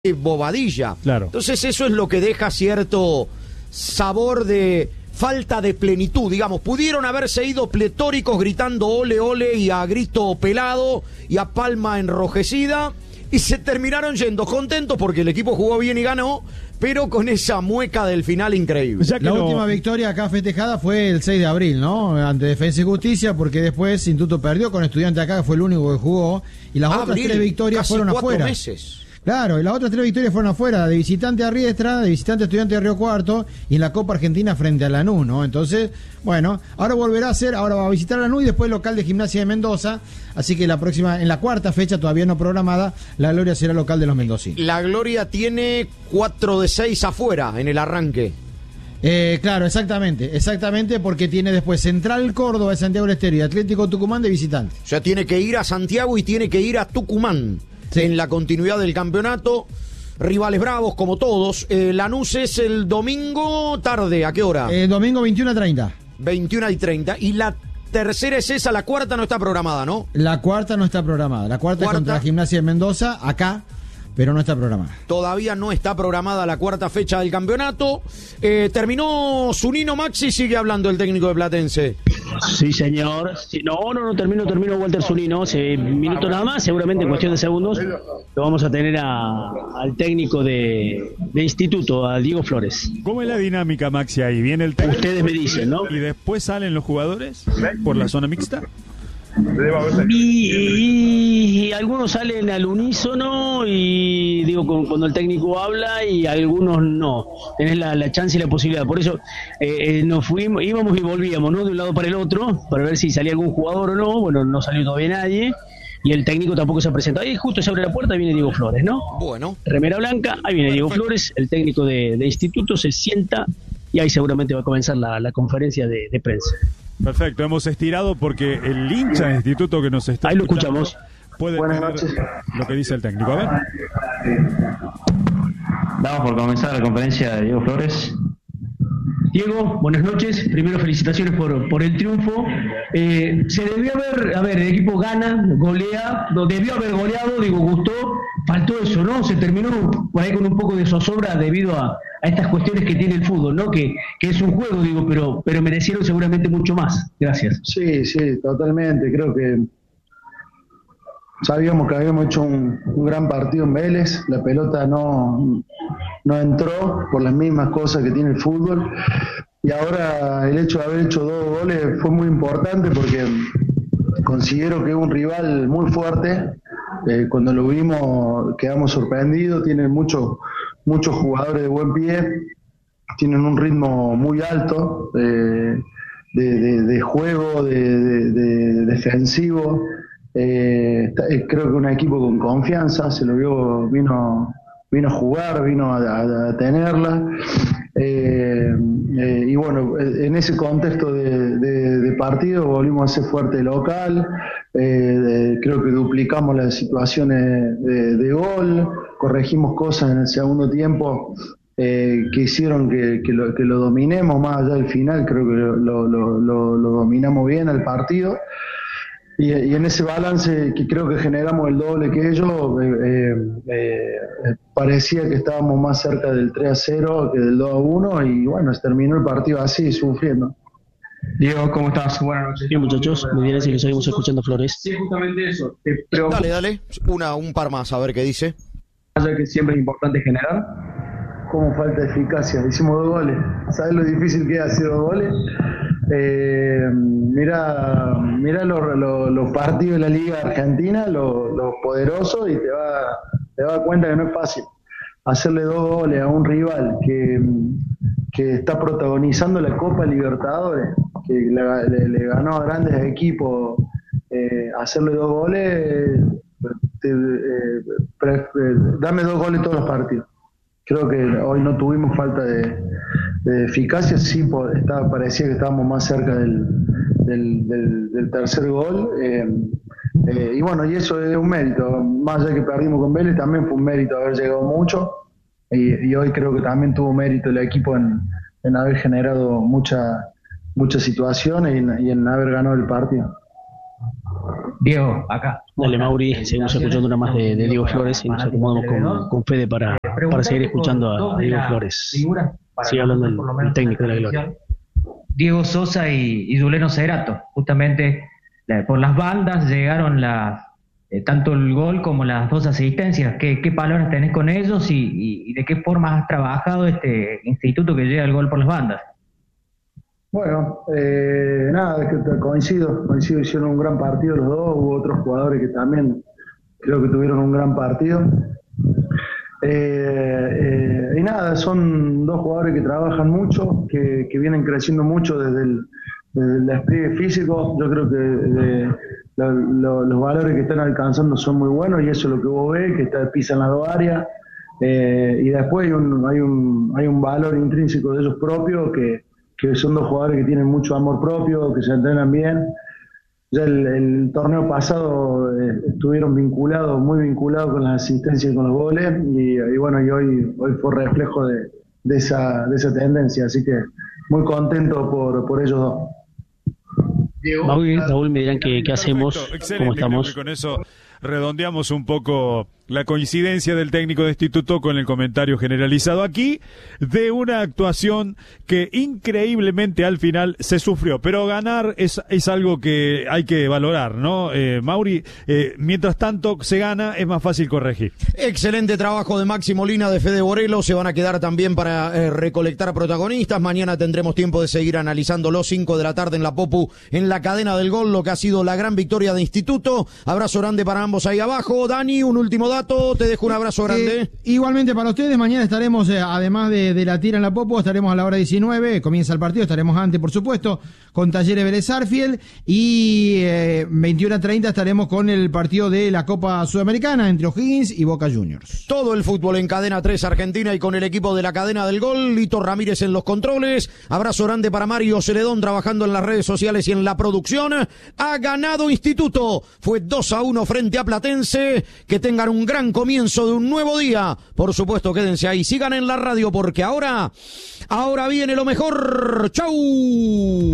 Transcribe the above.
bobadilla. Claro. Entonces eso es lo que deja cierto sabor de falta de plenitud, digamos. Pudieron haberse ido pletóricos gritando ole, ole y a grito pelado y a palma enrojecida y se terminaron yendo contentos porque el equipo jugó bien y ganó, pero con esa mueca del final increíble. La última victoria acá festejada fue el 6 de abril, ¿no? Ante Defensa y Justicia, porque después Instituto perdió con Estudiantes acá, que fue el único que jugó, y las otras tres victorias fueron afuera. Meses. Claro, y las otras tres victorias fueron afuera, de visitante a Riestra, de visitante a Estudiantes de Río Cuarto, y en la Copa Argentina frente a Lanús, ¿no? Entonces, bueno, ahora volverá a ser, ahora va a visitar a Lanús y después local de Gimnasia de Mendoza, así que la próxima, en la cuarta fecha, todavía no programada, la Gloria será local de los mendocinos. La Gloria tiene 4 de 6 afuera en el arranque. Claro, exactamente, porque tiene después Central Córdoba de Santiago del Estero y Atlético Tucumán de visitante. O sea, tiene que ir a Santiago y tiene que ir a Tucumán. Sí. En la continuidad del campeonato, rivales bravos como todos. Lanús es el domingo tarde, ¿a qué hora? Domingo 21:30. 21:30. Y la tercera es esa, la cuarta no está programada, ¿no? La cuarta no está programada. La cuarta es contra la Gimnasia de Mendoza, acá, pero no está programada. Todavía no está programada la cuarta fecha del campeonato. Terminó Zunino Maxi, sigue hablando el técnico de Platense. Sí, señor. Sí, no terminó Walter Zunino. Minutos nada más, seguramente en cuestión de segundos. Lo vamos a tener al técnico de Instituto, a Diego Flores. ¿Cómo es la dinámica, Maxi, ahí? ¿Viene el técnico? Ustedes me dicen, ¿no? ¿Y después salen los jugadores por la zona mixta? Y algunos salen al unísono y digo cuando el técnico habla y algunos no. Tenés la chance y la posibilidad. Por eso nos fuimos, íbamos y volvíamos, ¿no? De un lado para el otro para ver si salía algún jugador o no. Bueno, no salió todavía nadie y el técnico tampoco se ha presentado. Ahí justo se abre la puerta y viene Diego Flores, ¿no? Bueno. Remera blanca, ahí viene Diego Flores, el técnico de Instituto, se sienta y ahí seguramente va a comenzar la conferencia de prensa. Perfecto, hemos estirado porque el hincha de Instituto que nos está ahí lo escuchamos. Puede ver lo que dice el técnico. A ver. Damos por comenzar la conferencia de Diego Flores. Diego, buenas noches. Primero, felicitaciones por el triunfo. Se debió el equipo gana, golea, debió haber goleado, gustó. Faltó eso, ¿no? Se terminó por ahí con un poco de zozobra debido a estas cuestiones que tiene el fútbol, ¿no? Que es un juego, pero merecieron seguramente mucho más. Gracias. Sí, totalmente. Creo que sabíamos que habíamos hecho un gran partido en Vélez. La pelota no entró por las mismas cosas que tiene el fútbol. Y ahora el hecho de haber hecho 2 goles fue muy importante porque considero que es un rival muy fuerte. Cuando lo vimos quedamos sorprendidos. Tienen muchos jugadores de buen pie. Tienen un ritmo muy alto de juego, de defensivo. Creo que un equipo con confianza, se lo vio, vino a jugar, vino a tenerla, y bueno, en ese contexto de partido volvimos a ser fuerte local. Creo que duplicamos las situaciones de gol, corregimos cosas en el segundo tiempo que hicieron que lo dominemos más allá del final. Creo que lo dominamos bien el partido. Y en ese balance que creo que generamos el doble que ellos, parecía que estábamos más cerca del 3-0 que del 2-1 y bueno, se terminó el partido así, sufriendo. Diego, ¿cómo estás? Buenas noches. Bien, muchachos, muy bien, así que seguimos escuchando Flores. Sí, justamente eso. Dale, un par más, a ver qué dice. Que siempre es importante generar. Como falta eficacia, hicimos 2 goles. ¿Sabes lo difícil que es hacer 2 goles? Mira los partidos de la Liga Argentina, los poderosos, y te va a dar cuenta que no es fácil hacerle 2 goles a un rival que está protagonizando la Copa Libertadores, que le ganó a grandes equipos. Hacerle 2 goles, dame 2 goles todos los partidos. Creo que hoy no tuvimos falta de eficacia, sí parecía que estábamos más cerca del tercer gol, y bueno, y eso es un mérito, más allá que perdimos con Vélez, también fue un mérito haber llegado mucho, y hoy creo que también tuvo mérito el equipo en haber generado muchas situaciones y en haber ganado el partido. Diego, acá. Dale, Mauri, seguimos escuchando una más de Diego Flores y nos acomodamos con Fede para seguir escuchando a Diego Flores. Sigue hablando el técnico de la Gloria. Diego Sosa y Juliano Cerato, justamente por las bandas llegaron tanto el gol como las 2 asistencias. ¿Qué palabras tenés con ellos y de qué forma has trabajado este instituto que llega el gol por las bandas? Bueno, nada, es que coincido, hicieron un gran partido los dos, hubo otros jugadores que también creo que tuvieron un gran partido. Y nada, son 2 jugadores que trabajan mucho, que vienen creciendo mucho desde el despliegue físico. Yo creo que los valores que están alcanzando son muy buenos y eso es lo que vos ves, que pisan las 2 áreas. Y después hay un valor intrínseco de ellos propios, que son 2 jugadores que tienen mucho amor propio, que se entrenan bien. Ya el torneo pasado estuvieron muy vinculados con las asistencias y con los goles, y bueno, y hoy fue reflejo de esa tendencia, así que muy contento por ellos dos. Raúl, me dirán qué hacemos, excelente, cómo estamos. con eso redondeamos un poco la coincidencia del técnico de instituto con el comentario generalizado aquí de una actuación que increíblemente al final se sufrió, pero ganar es algo que hay que valorar, ¿no? Mauri, mientras tanto se gana, es más fácil corregir. Excelente trabajo de Maxi Molina, de Fede Borelo. Se van a quedar también para recolectar protagonistas. Mañana tendremos tiempo de seguir analizando los 5 de la tarde en la Popu, en la cadena del gol, lo que ha sido la gran victoria de instituto. Abrazo grande para ambos ahí abajo. Dani, un último dato, te dejo un abrazo grande. Igualmente para ustedes, mañana estaremos, además de la tira en la Popo, estaremos a la hora 19, comienza el partido, estaremos antes, por supuesto, con Talleres Vélez Sarsfield, y 21:30 estaremos con el partido de la Copa Sudamericana entre O'Higgins y Boca Juniors. Todo el fútbol en Cadena 3 Argentina y con el equipo de la cadena del gol, Lito Ramírez en los controles. Abrazo grande para Mario Celedón trabajando en las redes sociales y en la producción. Ha ganado Instituto, fue 2-1 frente a Platense. Que tengan un gran comienzo de un nuevo día. Por supuesto, quédense ahí, sigan en la radio porque ahora viene lo mejor. ¡Chau!